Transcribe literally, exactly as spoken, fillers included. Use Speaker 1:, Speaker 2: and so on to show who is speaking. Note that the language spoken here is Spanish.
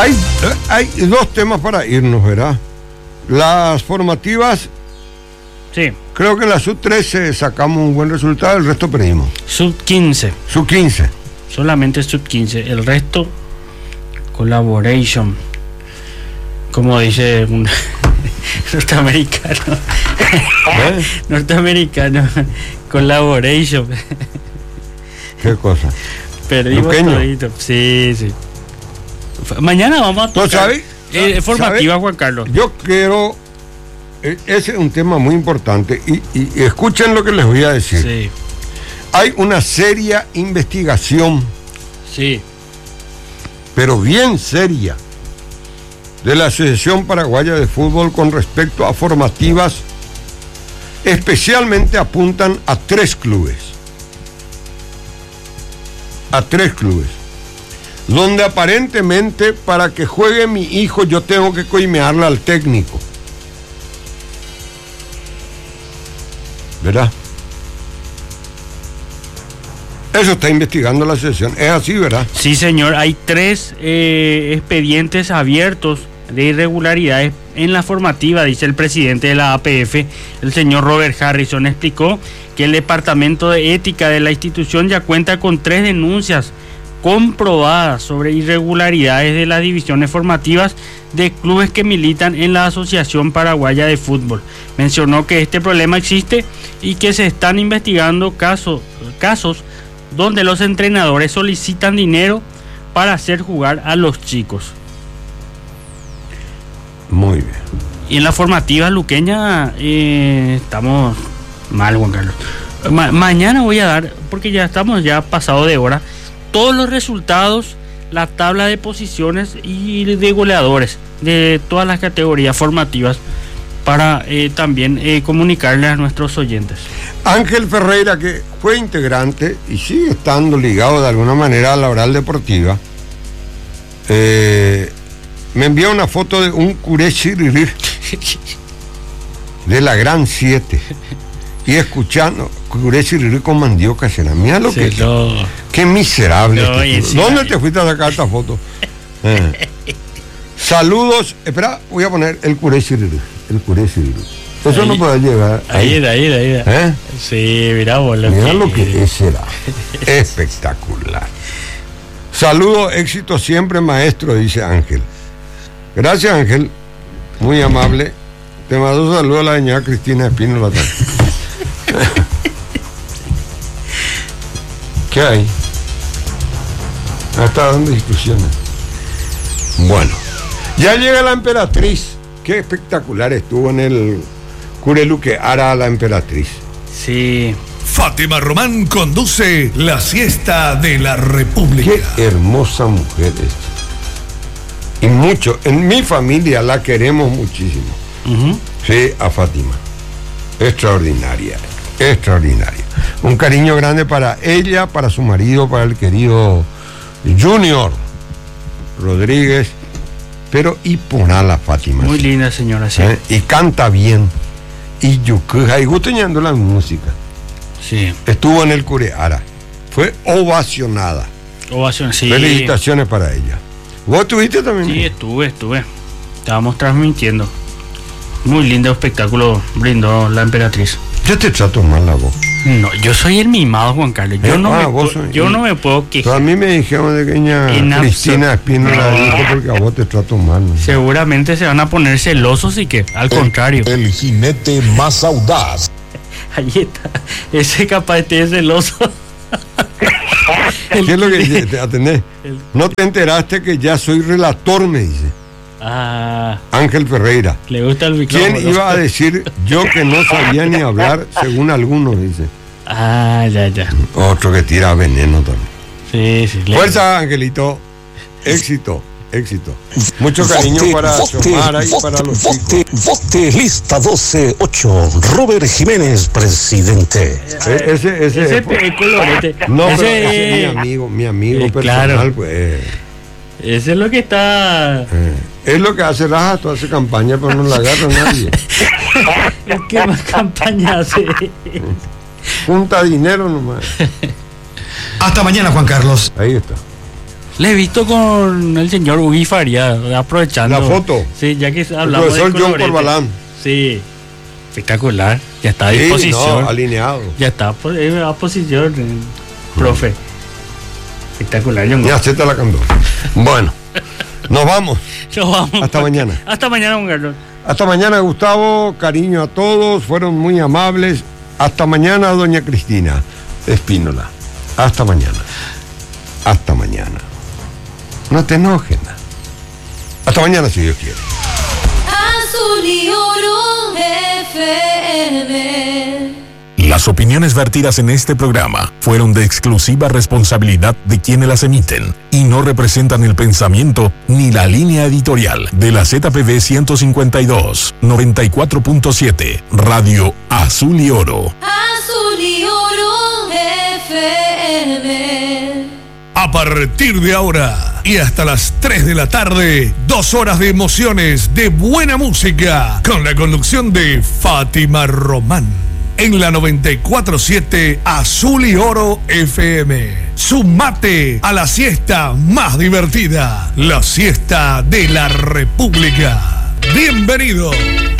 Speaker 1: Hay, hay dos temas para irnos, ¿verdad? Las formativas.
Speaker 2: Sí.
Speaker 1: Creo que en la sub trece sacamos un buen resultado, el resto perdimos.
Speaker 2: sub quince.
Speaker 1: sub quince.
Speaker 2: Solamente sub quince. El resto, collaboration. Como dice un norteamericano.
Speaker 1: ¿Eh?
Speaker 2: Norteamericano. Collaboration.
Speaker 1: ¿Qué cosa?
Speaker 2: Perdimos
Speaker 1: Luqueño.
Speaker 2: todito. Sí, sí. Mañana vamos a tocar.
Speaker 1: ¿No sabes?
Speaker 2: Eh, formativa,
Speaker 1: ¿sabe?
Speaker 2: Juan Carlos.
Speaker 1: Yo quiero. eh, Ese es un tema muy importante. Y, y- y escuchen lo que les voy a decir.
Speaker 2: Sí,
Speaker 1: Hay una seria investigación,
Speaker 2: sí.
Speaker 1: pero bien seria, de la Asociación Paraguaya de Fútbol con respecto a formativas. Especialmente apuntan a tres clubes. A tres clubes. Donde aparentemente para que juegue mi hijo yo tengo que coimearle al técnico. ¿Verdad? Eso está investigando la asociación. Es así, ¿verdad?
Speaker 2: Sí, señor. Hay tres eh, expedientes abiertos de irregularidades en la formativa, dice el presidente de la A P F, el señor Robert Harrison. Explicó que el Departamento de Ética de la institución ya cuenta con tres denuncias comprobadas sobre irregularidades de las divisiones formativas de clubes que militan en la Asociación Paraguaya de Fútbol. Mencionó que este problema existe y que se están investigando casos, casos donde los entrenadores solicitan dinero para hacer jugar a los chicos.
Speaker 1: Muy bien.
Speaker 2: Y en la formativa luqueña eh, estamos mal, Juan Carlos. Ma- mañana voy a dar, porque ya estamos ya pasado de hora, todos los resultados, la tabla de posiciones y de goleadores de todas las categorías formativas para eh, también eh, comunicarle a nuestros oyentes.
Speaker 1: Ángel Ferreira, que fue integrante y sigue estando ligado de alguna manera a la Oral Deportiva, eh, me envió una foto de un curé chirirí de la Gran siete y escuchando curé chirirí con mandioca. Será, mira lo que
Speaker 2: Sí, no.
Speaker 1: qué miserable.
Speaker 2: No,
Speaker 1: este
Speaker 2: y
Speaker 1: tipo.
Speaker 2: sí,
Speaker 1: ¿Dónde
Speaker 2: la-
Speaker 1: te fuiste a sacar esta foto? Eh. Saludos. Espera, voy a poner el curé chirirí. El curé chirirí. Eso
Speaker 2: Ahí.
Speaker 1: no puede llegar.
Speaker 2: Ahí, ahí, ahí, ahí.
Speaker 1: ¿Eh?
Speaker 2: Sí, mira vos lo
Speaker 1: Mira
Speaker 2: que-
Speaker 1: lo que es, será. Espectacular. Saludos, éxito siempre, maestro, dice Ángel. Gracias, Ángel. Muy amable. Te mando un saludo a la señora Cristina Espínola también. ¿Qué hay? Ah, está dando instrucciones. Bueno, ya llega la emperatriz. Qué espectacular estuvo en el Cureluque Ara la emperatriz.
Speaker 2: Sí.
Speaker 3: Fátima Román conduce la siesta de la República.
Speaker 1: Qué hermosa mujer es. Y mucho, en mi familia la queremos muchísimo.
Speaker 2: Ujú.
Speaker 1: Sí, a Fátima. Extraordinaria, extraordinaria. Un cariño grande para ella, para su marido, para el querido Junior Rodríguez. Pero y poná la Fátima.
Speaker 2: Muy
Speaker 1: sí.
Speaker 2: linda señora, sí.
Speaker 1: ¿Eh? Y canta bien. Y yucuja, y gusteñando la música.
Speaker 2: Sí.
Speaker 1: Estuvo en el Cureara. Fue ovacionada.
Speaker 2: Ovación, sí.
Speaker 1: Felicitaciones para ella. ¿Vos estuviste también?
Speaker 2: Sí, estuve, estuve. Estábamos transmitiendo. Muy lindo espectáculo brindó la emperatriz.
Speaker 1: Yo te trato mal a vos.
Speaker 2: No, yo soy el mimado, Juan Carlos. Yo,
Speaker 1: Eh,
Speaker 2: no,
Speaker 1: ah,
Speaker 2: me,
Speaker 1: vos
Speaker 2: puedo-
Speaker 1: sos-
Speaker 2: yo no me puedo
Speaker 1: Pero a
Speaker 2: quejar.
Speaker 1: mí me dijeron de que doña
Speaker 2: En
Speaker 1: Cristina
Speaker 2: absoluto.
Speaker 1: Espínola
Speaker 2: No.
Speaker 1: dijo porque a vos te trato mal. ¿no?
Speaker 2: Seguramente se van a poner celosos y que, al contrario.
Speaker 4: El jinete más audaz.
Speaker 2: Ahí está. Ese capaz de celoso.
Speaker 1: ¿Qué es lo que dice? ¿Te atendés?
Speaker 2: El-
Speaker 1: No te enteraste que ya soy relator, me dice
Speaker 2: Ah,
Speaker 1: Ángel Ferreira.
Speaker 2: le gusta el micrófono.
Speaker 1: ¿Quién iba a decir yo que no sabía ni hablar, según algunos, dice?
Speaker 2: Ah, ya, ya.
Speaker 1: Otro que tira veneno también.
Speaker 2: Sí, sí. le-
Speaker 1: Fuerza, Angelito. Éxito, éxito. Mucho cariño para Xiomara y para los chicos.
Speaker 4: vote, vote, lista doce ocho. Robert Jiménez, presidente.
Speaker 1: E- Ese, ese,
Speaker 2: Ese pe- colorete.
Speaker 1: no, pero
Speaker 2: ese,
Speaker 1: ese es mi amigo, mi amigo
Speaker 2: eh,
Speaker 1: personal,
Speaker 2: claro.
Speaker 1: pues.
Speaker 2: ese es lo que está.
Speaker 1: eh, es lo que hace Raja, hace campaña, pero no la agarra nadie.
Speaker 2: El que más campaña hace.
Speaker 1: Junta dinero nomás.
Speaker 3: Hasta mañana, Juan Carlos.
Speaker 1: Ahí está.
Speaker 2: Le he visto con el señor Ugi Faría, aprovechando.
Speaker 1: La foto.
Speaker 2: Sí, ya que hablamos
Speaker 1: el profesor John Corbalán.
Speaker 2: Sí, espectacular. Ya está a
Speaker 1: Sí,
Speaker 2: disposición.
Speaker 1: no, alineado.
Speaker 2: Ya está a posición, profe. Espectacular, John.
Speaker 1: Ya, se te la cantó. Bueno, nos vamos.
Speaker 2: Nos vamos.
Speaker 1: Hasta mañana.
Speaker 2: Hasta mañana, don Carlos.
Speaker 1: Hasta mañana, Gustavo. Cariño a todos. Fueron muy amables. Hasta mañana, doña Cristina Espínola. Hasta mañana. Hasta mañana. No te enojes. Hasta mañana, si Dios quiere.
Speaker 5: Azul y Oro F M.
Speaker 3: Las opiniones vertidas en este programa fueron de exclusiva responsabilidad de quienes las emiten y no representan el pensamiento ni la línea editorial de la Z P V ciento cincuenta y dos, noventa y cuatro punto siete, Radio Azul y Oro.
Speaker 5: Azul y Oro F M.
Speaker 3: A partir de ahora y hasta las tres de la tarde, dos horas de emociones, de buena música, con la conducción de Fátima Román. En la noventa y cuatro punto siete Azul y Oro F M. Sumate a la siesta más divertida, la siesta de la República. Bienvenido.